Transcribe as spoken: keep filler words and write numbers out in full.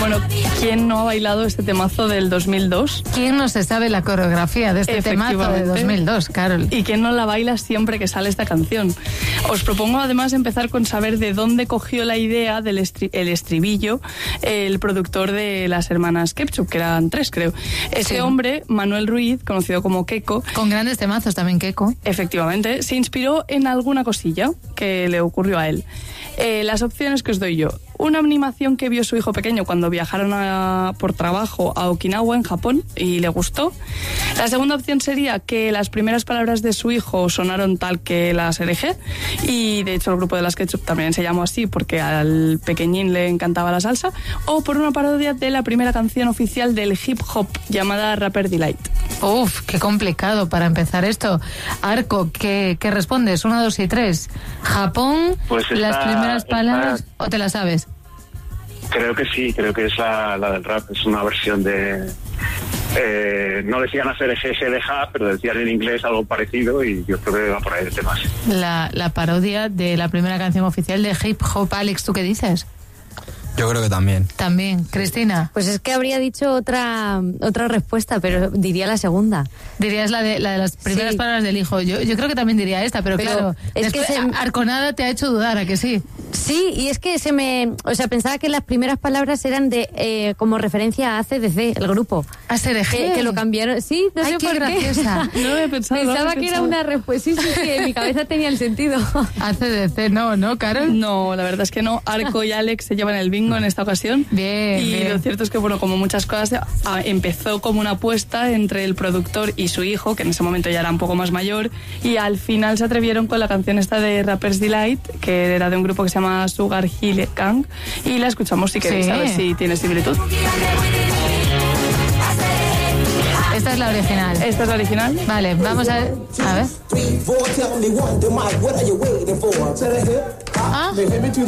Bueno, ¿quién no ha bailado este temazo del dos mil dos? ¿Quién no se sabe la coreografía de este temazo de dos mil dos, Carol? ¿Y quién no la baila siempre que sale esta canción? Os propongo además empezar con saber de dónde cogió la idea del estri- el estribillo el productor de las hermanas Ketchup, que eran tres, creo. Ese sí. hombre, Manuel Ruiz, conocido como Keko, con grandes temazos también, Keko. Efectivamente, se inspiró en alguna cosilla que le ocurrió a él. Eh, las opciones que os doy yo: una animación que vio su hijo pequeño cuando viajaron a, por trabajo a Okinawa, en Japón, y le gustó. La segunda opción sería que las primeras palabras de su hijo sonaron tal que las elegé, y de hecho el grupo de las Ketchup también se llamó así porque al pequeñín le encantaba la salsa. O por una parodia de la primera canción oficial del hip hop llamada Rapper Delight. Uf, qué complicado para empezar esto. Arco, ¿qué, qué respondes? Una, dos y tres. Japón, pues esta, las primeras palabras, esta, ¿o te la sabes? Creo que sí, creo que es la, la del rap, es una versión de... Eh, no decían hacer eje de ja, pero decían en inglés algo parecido, y yo creo que va por ahí el tema. La, la parodia de la primera canción oficial de hip hop. Alex, ¿tú qué dices? Yo creo que también. También. Cristina. Pues es que habría dicho otra otra respuesta, pero diría la segunda. Dirías la de la de las primeras sí. palabras del hijo. Yo, yo creo que también diría esta, pero, pero claro, es después, que se... Arconada te ha hecho dudar, ¿a que sí? Sí, y es que se me... O sea, pensaba que las primeras palabras eran de eh, como referencia a A C D C, el grupo. ¿A C D G? Que, que lo cambiaron. Sí, no Ay, sé qué por graciosa. qué. No lo he pensado. Pensaba no he que pensado. era una respuesta. Sí, sí, sí, en mi cabeza tenía el sentido. A C D C, no, ¿no, Carol? No, la verdad es que no. Arco y Alex se llevan el bingo en esta ocasión. Bien, y bien. lo cierto es que, bueno, como muchas cosas, a, empezó como una apuesta entre el productor y su hijo, que en ese momento ya era un poco más mayor, y al final se atrevieron con la canción esta de Rapper's Delight, que era de un grupo que se llama Sugar Hill Gang, y la escuchamos si queréis, sí. A ver si tiene similitud. Esta es la original. ¿Esta es la original? Vale, vamos a ver. A ver. Ah.